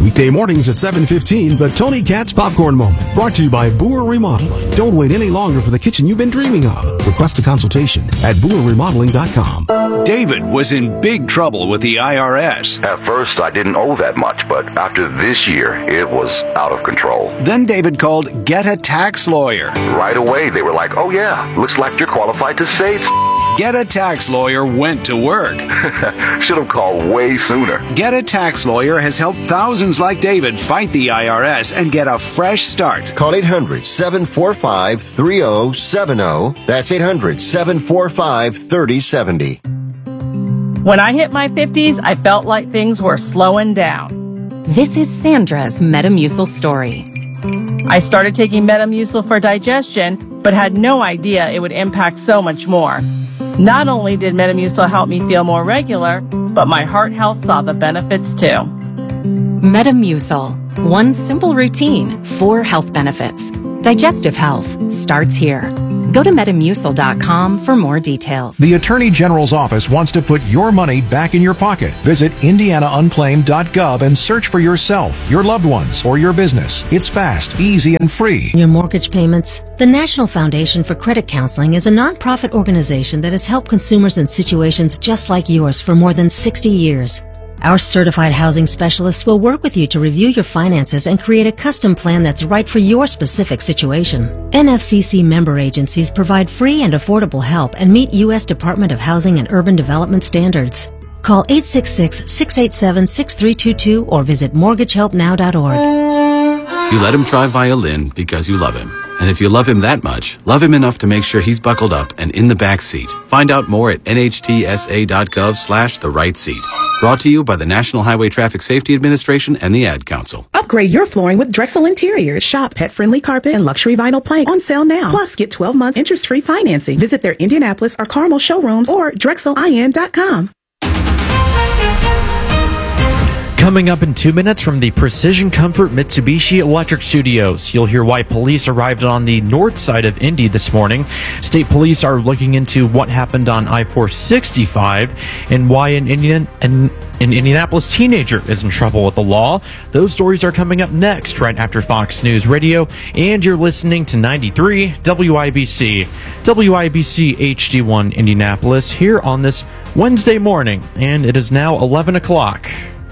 Weekday mornings at 7:15, the Tony Katz Popcorn Moment. Brought to you by Boer Remodeling. Don't wait any longer for the kitchen you've been dreaming of. Request a consultation at boerremodeling.com. David was in big trouble with the IRS. At first, I didn't owe that much, but after this year, it was out of control. Then David called Get a Tax Lawyer. Right away, they were like, oh yeah, looks like you're qualified to save. Get a Tax Lawyer went to work. Should have called way sooner. Get a Tax Lawyer has helped thousands like David fight the IRS and get a fresh start. Call 800-745-3070. That's 800-745-3070. When I hit my 50s, I felt like things were slowing down. This is Sandra's Metamucil story. I started taking Metamucil for digestion, but had no idea it would impact so much more. Not only did Metamucil help me feel more regular, but my heart health saw the benefits too. Metamucil. One simple routine, 4 health benefits. Digestive health starts here. Go to Metamucil.com for more details. The Attorney General's office wants to put your money back in your pocket. Visit IndianaUnclaimed.gov and search for yourself, your loved ones, or your business. It's fast, easy, and free. Your mortgage payments. The National Foundation for Credit Counseling is a nonprofit organization that has helped consumers in situations just like yours for more than 60 years. Our certified housing specialists will work with you to review your finances and create a custom plan that's right for your specific situation. NFCC member agencies provide free and affordable help and meet U.S. Department of Housing and Urban Development standards. Call 866-687-6322 or visit mortgagehelpnow.org. You let him try violin because you love him. And if you love him that much, love him enough to make sure he's buckled up and in the back seat. Find out more at nhtsa.gov/the-right-seat. Brought to you by the National Highway Traffic Safety Administration and the Ad Council. Upgrade your flooring with Drexel Interiors. Shop pet-friendly carpet and luxury vinyl plank on sale now. Plus, get 12 months interest-free financing. Visit their Indianapolis or Carmel showrooms or drexelin.com. Coming up in 2 minutes from the Precision Comfort Mitsubishi Electric Studios, you'll hear why police arrived on the north side of Indy this morning. State police are looking into what happened on I-465 and why an Indianapolis teenager is in trouble with the law. Those stories are coming up next, right after Fox News Radio, and you're listening to 93 WIBC. WIBC HD1 Indianapolis here on this Wednesday morning, and it is now 11 o'clock.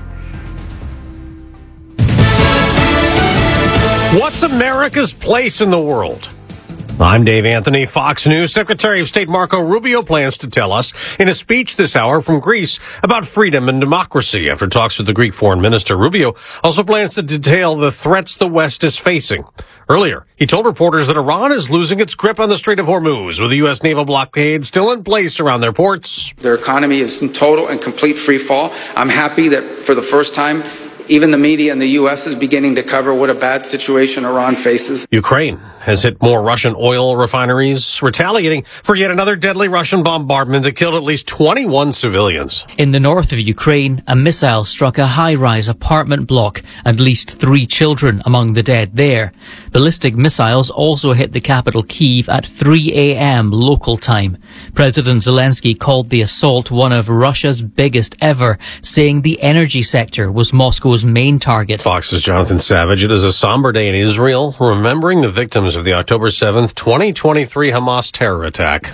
What's America's place in the world? I'm Dave Anthony. Fox News Secretary of State Marco Rubio plans to tell us in a speech this hour from Greece about freedom and democracy. After talks with the Greek foreign minister, Rubio also plans to detail the threats the West is facing. Earlier, he told reporters that Iran is losing its grip on the Strait of Hormuz, with the U.S. naval blockade still in place around their ports. Their economy is in total and complete free fall. I'm happy that for the first time, even the media in the U.S. is beginning to cover what a bad situation Iran faces. Ukraine has hit more Russian oil refineries, retaliating for yet another deadly Russian bombardment that killed at least 21 civilians. In the north of Ukraine, a missile struck a high-rise apartment block, at least 3 children among the dead there. Ballistic missiles also hit the capital Kyiv at 3 a.m. local time. President Zelensky called the assault one of Russia's biggest ever, saying the energy sector was Moscow's main target. Fox's Jonathan Savage. It is a somber day in Israel, remembering the victims of the October 7th, 2023 Hamas terror attack.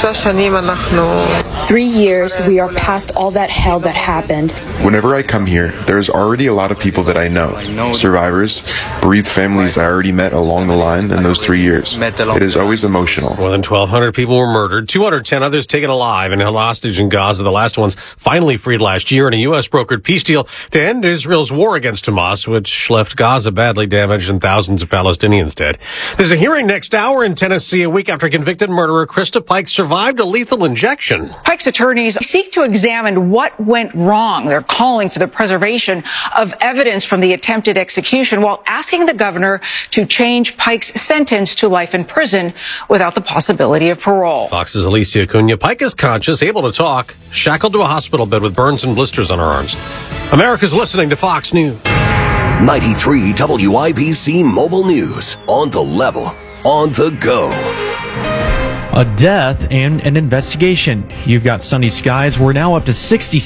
3 years, we are past all that hell that happened. Whenever I come here, there's already a lot of people that I know. Survivors, bereaved families I already met along the line in those 3 years. It is always emotional. More than 1,200 people were murdered, 210 others taken alive and held hostage in Gaza. The last ones finally freed last year in a U.S. brokered peace deal to end Israel's war against Hamas, which left Gaza badly damaged and thousands of Palestinians dead. There's a hearing next hour in Tennessee, a week after convicted murderer Krista Pike survived a lethal injection. Pike's attorneys seek to examine what went wrong. They're calling for the preservation of evidence from the attempted execution while asking the governor to change Pike's sentence to life in prison without the possibility of parole. Fox's Alicia Acuna. Pike is conscious, able to talk, shackled to a hospital bed with burns and blisters on her arms. America's listening to Fox News. 93 WIBC Mobile News. On the level. On the go. A death and an investigation. You've got sunny skies. We're now up to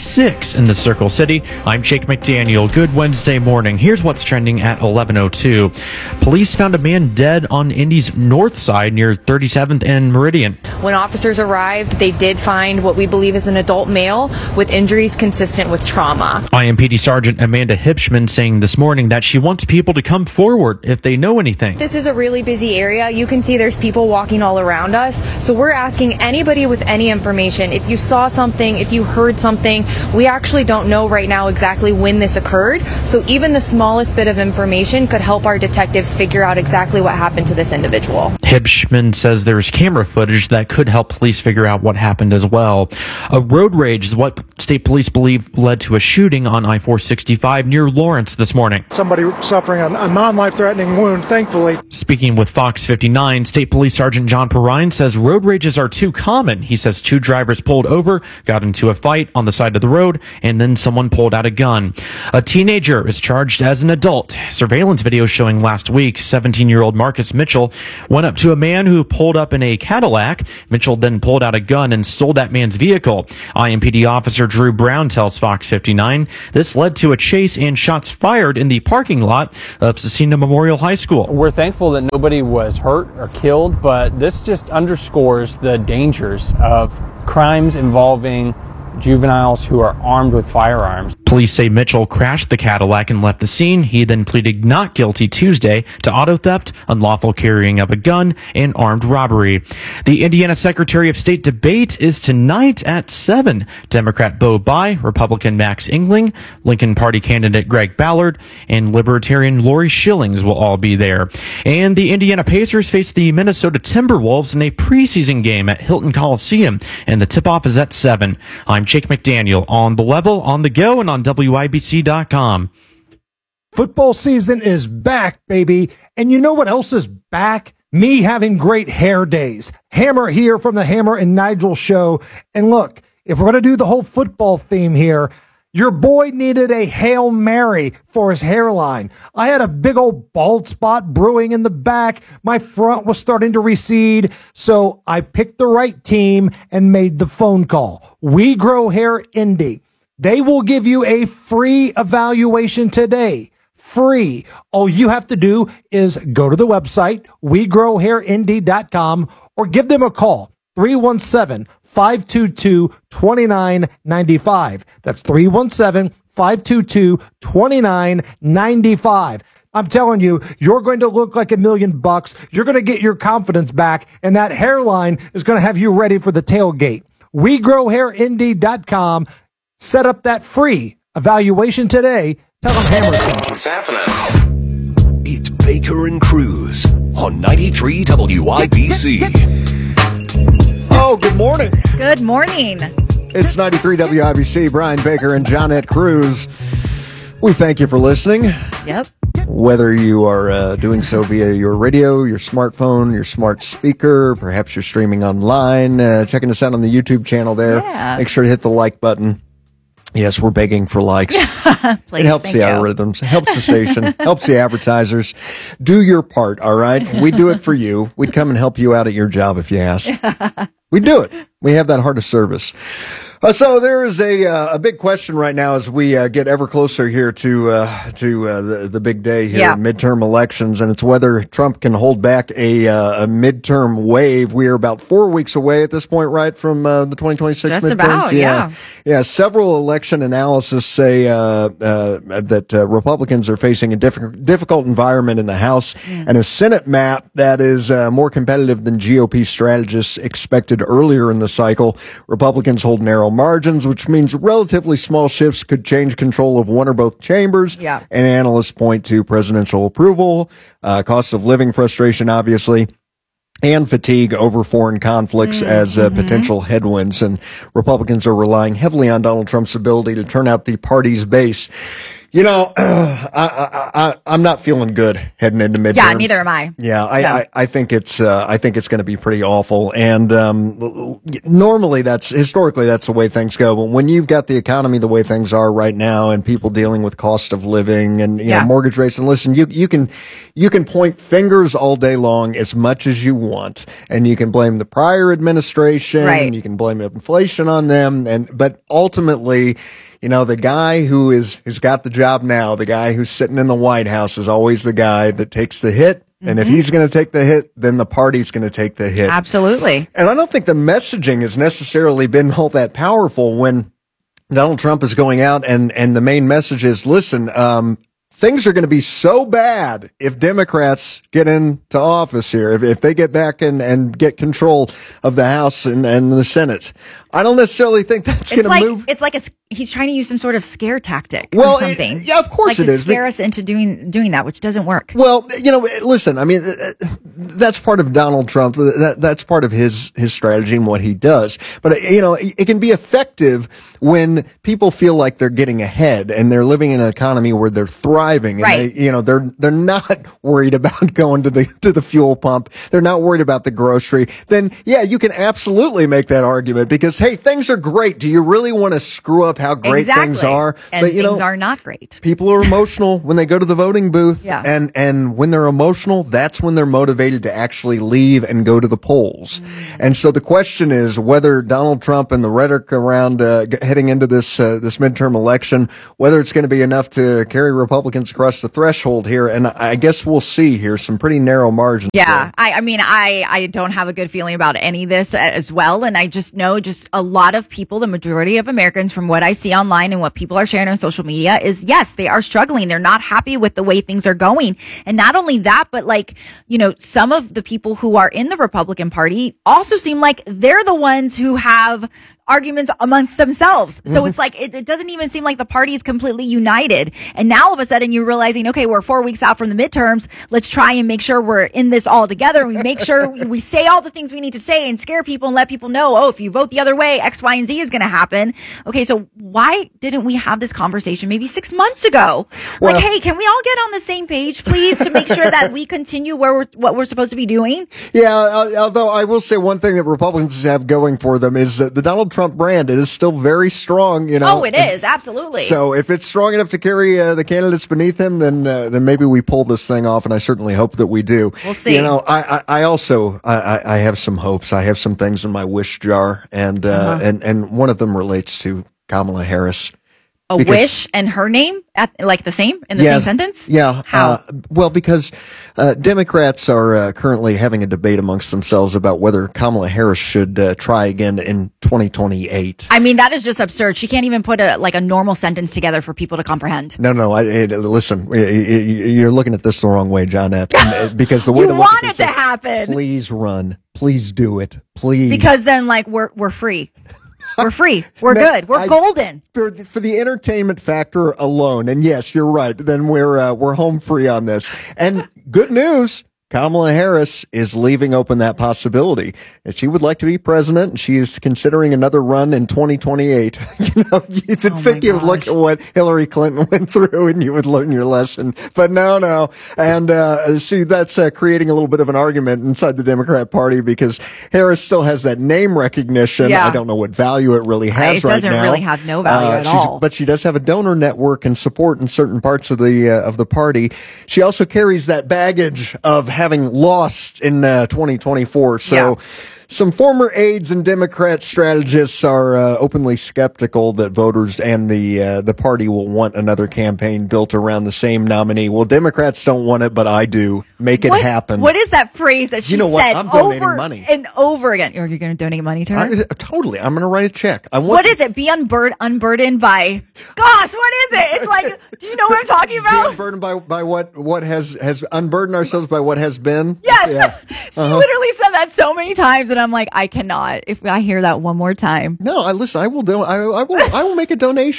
66 in the Circle City. I'm Jake McDaniel. Good Wednesday morning. Here's what's trending at 11:02. Police found a man dead on Indy's north side near 37th and Meridian. When officers arrived, they did find what we believe is an adult male with injuries consistent with trauma. IMPD Sergeant Amanda Hipschman saying this morning that she wants people to come forward if they know anything. This is a really busy area. You can see there's people walking all around us. So we're asking anybody with any information, if you saw something, if you heard something, we actually don't know right now exactly when this occurred. So even the smallest bit of information could help our detectives figure out exactly what happened to this individual. Hipschman says there's camera footage that could help police figure out what happened as well. A road rage is what state police believe led to a shooting on I-465 near Lawrence this morning. Somebody suffering a non-life-threatening wound, thankfully. Speaking with Fox 59, State Police Sergeant John Perrine says road rages are too common. He says 2 drivers pulled over, got into a fight on the side of the road, and then someone pulled out a gun. A teenager is charged as an adult. Surveillance video showing last week 17-year-old Marcus Mitchell went up to a man who pulled up in a Cadillac. Mitchell then pulled out a gun and stole that man's vehicle. IMPD officer Drew Brown tells Fox 59 this led to a chase and shots fired in the parking lot of Cecina Memorial High School. We're thankful that nobody was hurt or killed, but this just underscores the dangers of crimes involving juveniles who are armed with firearms. Police say Mitchell crashed the Cadillac and left the scene. He then pleaded not guilty Tuesday to auto theft, unlawful carrying of a gun, and armed robbery. The Indiana Secretary of State debate is tonight at 7. Democrat Bo Bai, Republican Max Engling, Lincoln Party candidate Greg Ballard, and Libertarian Lori Schillings will all be there. And the Indiana Pacers face the Minnesota Timberwolves in a preseason game at Hilton Coliseum, and the tip-off is at 7. I'm Jake McDaniel on The Level, on the go, and on WIBC.com. Football season is back, baby. And you know what else is back? Me having great hair days. Hammer here from the Hammer and Nigel show. And look, if we're going to do the whole football theme here, your boy needed a Hail Mary for his hairline. I had a big old bald spot brewing in the back. My front was starting to recede. So I picked the right team and made the phone call. We Grow Hair Indy. They will give you a free evaluation today. Free. All you have to do is go to the website, wegrowhairindy.com, or give them a call, 317-522-2995. That's 317-522-2995. I'm telling you, you're going to look like $1 million. You're going to get your confidence back, and that hairline is going to have you ready for the tailgate. wegrowhairindy.com. Set up that free evaluation today. Tell them Hammer sent you. What's happening? It's Baker and Cruz on 93 WIBC. Oh, good morning. Good morning. It's 93 WIBC. Brian Baker and Johnette Cruz. We thank you for listening. Yep. Whether you are doing so via your radio, your smartphone, your smart speaker, perhaps you're streaming online, checking us out on the YouTube channel there. Yeah. Make sure to hit the like button. Yes, we're begging for likes. Please, it helps the algorithms, helps the station, helps the advertisers. Do your part, all right? We do it for you. We'd come and help you out at your job if you asked. We do it. We have that heart of service. So there is a big question right now as we get ever closer here to the big day here, midterm elections, and it's whether Trump can hold back a midterm wave. We are about 4 weeks away at this point, right, from the 2026 Just midterms. about, yeah. Several election analysts say that Republicans are facing a difficult environment in the House and a Senate map that is more competitive than GOP strategists expected earlier in the cycle. Republicans hold narrow margins, which means relatively small shifts could change control of one or both chambers. Yeah. And analysts point to presidential approval, cost of living frustration, obviously, and fatigue over foreign conflicts as potential headwinds. And Republicans are relying heavily on Donald Trump's ability to turn out the party's base. You know, I'm not feeling good heading into midterms. Yeah, neither am I. Yeah, I think it's going to be pretty awful. And normally, historically that's the way things go. But when you've got the economy the way things are right now, and people dealing with cost of living and you know, mortgage rates, and listen, you can point fingers all day long as much as you want, and you can blame the prior administration, and you can blame inflation on them, but ultimately, you know, the guy who's got the job now, the guy who's sitting in the White House is always the guy that takes the hit. And if he's going to take the hit, then the party's going to take the hit. Absolutely. And I don't think the messaging has necessarily been all that powerful when Donald Trump is going out and the main message is, listen, things are going to be so bad if Democrats get into office here, if they get back and get control of the House and the Senate. I don't necessarily think that's going to move. It's like he's trying to use some sort of scare tactic or something. Yeah, of course like it is. Scare us into doing that, which doesn't work. Well, you know, listen, I mean, that's part of Donald Trump. That's part of his strategy and what he does. But, you know, it can be effective when people feel like they're getting ahead and they're living in an economy where they're thriving. And they, you know, they're not worried about going to the fuel pump. They're not worried about the grocery. Then, yeah, you can absolutely make that argument because, hey, things are great. Do you really want to screw up how great things are? And but, you things know, are not great. People are emotional when they go to the voting booth. Yeah. And when they're emotional, that's when they're motivated to actually leave and go to the polls. And so the question is whether Donald Trump and the rhetoric around heading into this midterm election, whether it's going to be enough to carry Republicans across the threshold here. And I guess we'll see here some pretty narrow margins. Yeah. I mean, I don't have a good feeling about any of this as well. And I just know a lot of people, the majority of Americans, from what I see online and what people are sharing on social media is, yes, they are struggling. They're not happy with the way things are going. And not only that, but like, you know, some of the people who are in the Republican Party also seem like they're the ones who have arguments amongst themselves. So it's like, it doesn't even seem like the party is completely united. And now all of a sudden you're realizing, okay, we're 4 weeks out from the midterms. Let's try and make sure we're in this all together. We make sure we say all the things we need to say and scare people and let people know, oh, if you vote the other way, X, Y, and Z is going to happen. Okay. So why didn't we have this conversation maybe 6 months ago? Well, like, hey, can we all get on the same page, please, to make sure that we continue what we're supposed to be doing? Yeah. Although I will say one thing that Republicans have going for them is the Donald Trump brand. It is still very strong, you know. Oh, it is. Absolutely. So if it's strong enough to carry the candidates beneath him, then maybe we pull this thing off, and I certainly hope that we do. We'll see. You know, I also have some hopes. I have some things in my wish jar, and one of them relates to Kamala Harris. Wish and her name like the same in the same sentence? Yeah. How? Well, because Democrats are currently having a debate amongst themselves about whether Kamala Harris should try again in 2028. I mean, that is just absurd. She can't even put a normal sentence together for people to comprehend. No. Listen, you're looking at this the wrong way, Johnette. Because the way you want it to happen. Please run. Please do it. Please. Because then, like, we're free. We're free. We're good. We're golden. For the entertainment factor alone, and yes, you're right, then we're home free on this. And good news, Kamala Harris is leaving open that possibility that she would like to be president, and she is considering another run in 2028. You know, you'd think you would look at what Hillary Clinton went through and you would learn your lesson, but no. And see, that's creating a little bit of an argument inside the Democrat Party because Harris still has that name recognition. Yeah. I don't know what value it really has right now. It doesn't really have no value at all. But she does have a donor network and support in certain parts of the party. She also carries that baggage of having lost in 2024. So some former aides and Democrat strategists are openly skeptical that voters and the party will want another campaign built around the same nominee. Well, Democrats don't want it, but I do. Make it happen. What is that phrase that she said I'm donating over money. and over again? You're going to donate money to her? Totally. I'm going to write a check. What is it? Be unburdened by... Gosh, what is it? It's like, do you know what I'm talking about? Be unburdened by what has unburdened ourselves by what has been? Yes. Yeah. She literally said that so many times, and I'm like, I cannot. If I hear that one more time. No, I will make a donation.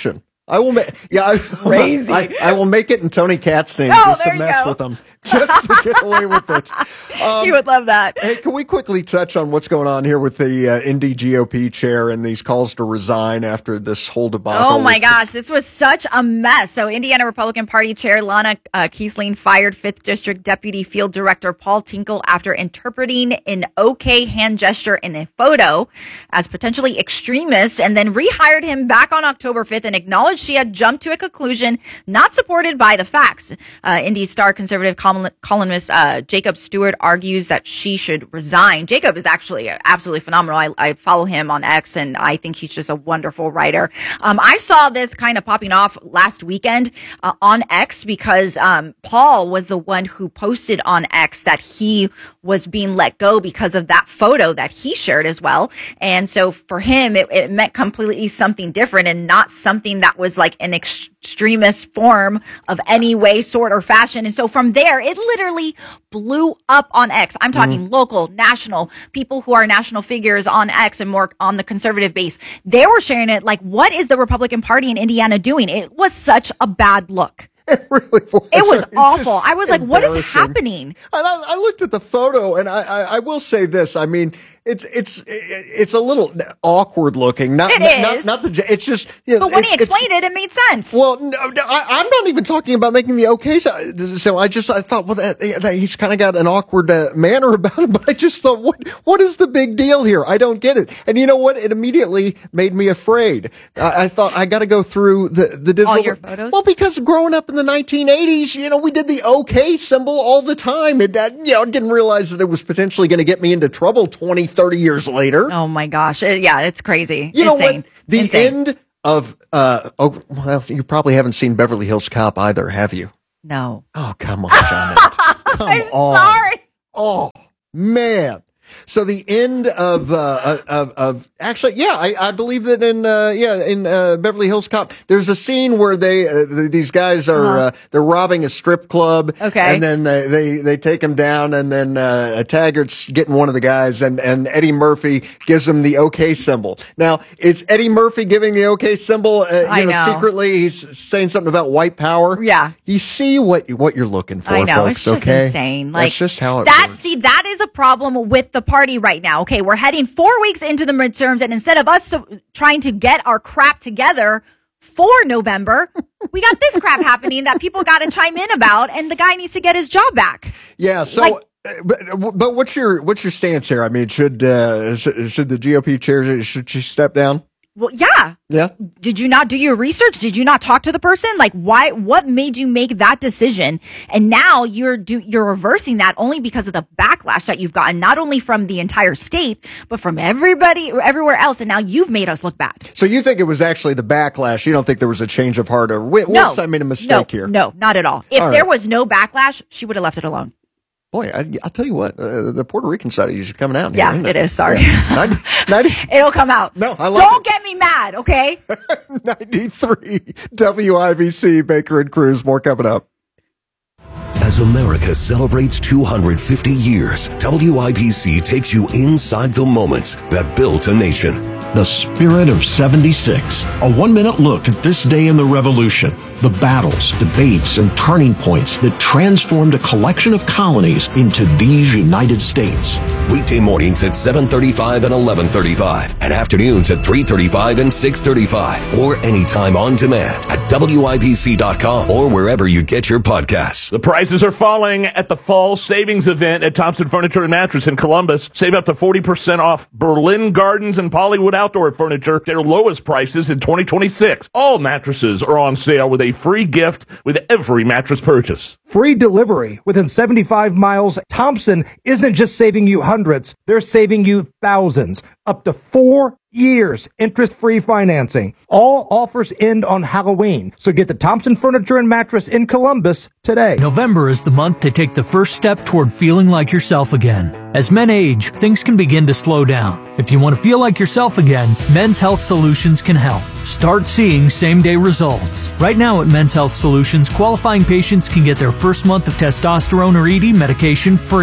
I will make. Yeah, Crazy. I will make it in Tony Katz's name just to mess with him. Just to get away with it. You would love that. Hey, can we quickly touch on what's going on here with the Indy GOP chair and these calls to resign after this whole debacle? Oh my gosh, this was such a mess. So Indiana Republican Party Chair Lana Kiesling fired 5th District Deputy Field Director Paul Tinkle after interpreting an OK hand gesture in a photo as potentially extremist, and then rehired him back on October 5th and acknowledged she had jumped to a conclusion not supported by the facts. Indy Star conservative columnist Jacob Stewart argues that she should resign. Jacob is actually absolutely phenomenal. I follow him on X, and I think he's just a wonderful writer. I saw this kind of popping off last weekend on X because Paul was the one who posted on X that he was being let go because of that photo that he shared as well. And so for him, it meant completely something different and not something that was like an extremist form of any way, sort, or fashion. And so from there, it literally blew up on X. I'm talking local, national, people who are national figures on X and more on the conservative base. They were sharing it like, what is the Republican Party in Indiana doing? It was such a bad look. It really was. It was awful. I was like, what is happening? I looked at the photo, and I will say this. I mean, it's a little awkward looking. It's just. You know, but when he explained it made sense. Well, no, I'm not even talking about making the okay. So I thought, well, that he's kind of got an awkward manner about him. But I just thought, what is the big deal here? I don't get it. And you know what? It immediately made me afraid. I thought I got to go through the digital. All your photos? Well, because growing up in the 1980s, you know, we did the okay symbol all the time. And didn't realize that it was potentially going to get me into trouble 20, 30 years later. Oh my gosh. It's crazy. You know Insane. what? The Insane. end of, well, you probably haven't seen Beverly Hills Cop either, have you? No. Oh, come on, Janet. I'm sorry. Oh, man. So the end of actually, yeah, I believe that in Beverly Hills Cop, there's a scene where these guys are, they're robbing a strip club. Okay. And then they take him down, and then, Taggart's getting one of the guys, and Eddie Murphy gives him the OK symbol. Now, is Eddie Murphy giving the OK symbol, secretly? He's saying something about white power. Yeah. You see what you're looking for, I know. folks, It's just okay? insane. Like, that's just how it works. See, that is a problem with the party right now. Okay, we're heading 4 weeks into the midterms, and instead of us trying to get our crap together for November, we got this crap happening that people got to chime in about, and the guy needs to get his job back. Yeah. So, but what's your stance here? I mean, should the GOP chair, should she step down? Well, yeah. Yeah. Did you not do your research? Did you not talk to the person? Like, why? What made you make that decision? And now you're reversing that only because of the backlash that you've gotten, not only from the entire state, but from everybody, everywhere else. And now you've made us look bad. So you think it was actually the backlash? You don't think there was a change of heart, or once I made a mistake here? No, not at all. If there was no backlash, she would have left it alone. Boy, I'll tell you what, the Puerto Rican side of you is coming out. Yeah, here, it is. Sorry. Yeah. 90, it'll come out. No, I like Don't get me mad, okay? 93 WIBC, Baker and Cruz. More coming up. As America celebrates 250 years, WIBC takes you inside the moments that built a nation. The Spirit of 76. A 1-minute look at this day in the Revolution. The battles, debates, and turning points that transformed a collection of colonies into these United States. Weekday mornings at 7:35 and 11:35, and afternoons at 3:35 and 6:35, or anytime on demand at WIBC.com or wherever you get your podcasts. The prices are falling at the fall savings event at Thompson Furniture and Mattress in Columbus. Save up to 40% off Berlin Gardens and Pollywood Outdoor Furniture, their lowest prices in 2026. All mattresses are on sale with a free gift with every mattress purchase. Free delivery within 75 miles. Thompson isn't just saving you hundreds, they're saving you thousands. Up to 4 years interest-free financing. All offers end on Halloween. So get the Thompson Furniture and Mattress in Columbus today. November is the month to take the first step toward feeling like yourself again. As men age, things can begin to slow down. If you want to feel like yourself again, Men's Health Solutions can help. Start seeing same-day results. Right now at Men's Health Solutions, qualifying patients can get their first month of testosterone or ED medication free.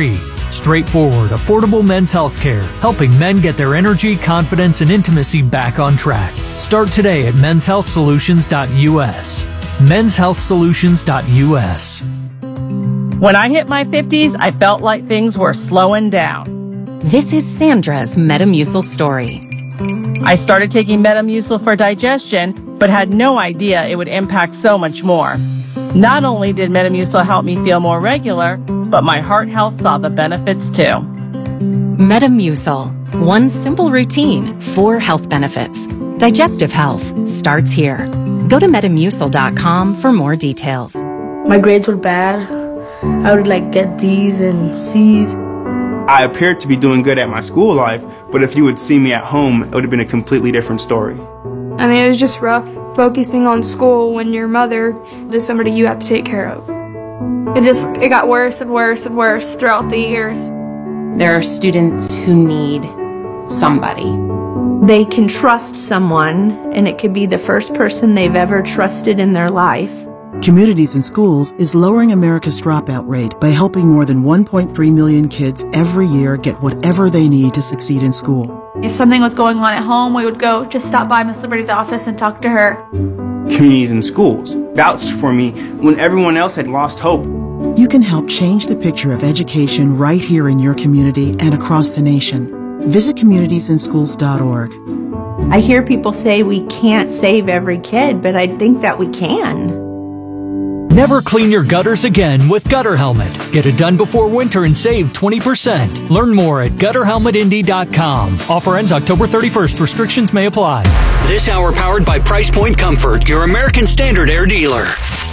Straightforward, affordable men's health care, helping men get their energy, confidence, and intimacy back on track. Start today at menshealthsolutions.us. menshealthsolutions.us. When I hit my 50s, I felt like things were slowing down. This is Sandra's Metamucil story. I started taking Metamucil for digestion, but had no idea it would impact so much more. Not only did Metamucil help me feel more regular, but my heart health saw the benefits too. Metamucil. One simple routine, 4 health benefits. Digestive health starts here. Go to metamucil.com for more details. My grades were bad. I would get D's and C's. I appeared to be doing good at my school life, but if you would see me at home, it would have been a completely different story. I mean, it was just rough focusing on school when your mother is somebody you have to take care of. It got worse and worse and worse throughout the years. There are students who need somebody. They can trust someone, and it could be the first person they've ever trusted in their life. Communities in Schools is lowering America's dropout rate by helping more than 1.3 million kids every year get whatever they need to succeed in school. If something was going on at home, we would go just stop by Miss Liberty's office and talk to her. Communities in Schools vouched for me when everyone else had lost hope. You can help change the picture of education right here in your community and across the nation. Visit communitiesInschools.org. I hear people say we can't save every kid, but I think that we can. Never clean your gutters again with Gutter Helmet. Get it done before winter and save 20%. Learn more at gutterhelmetindy.com. Offer ends October 31st. Restrictions may apply. This hour powered by Price Point Comfort, your American Standard Air dealer.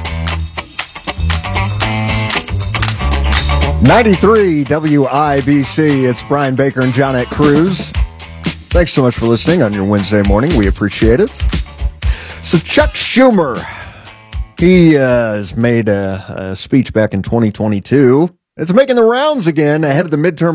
93 WIBC. It's Brian Baker and Johnette Cruz. Thanks so much for listening on your Wednesday morning. We appreciate it. So Chuck Schumer, he has made a speech back in 2022. It's making the rounds again ahead of the midterm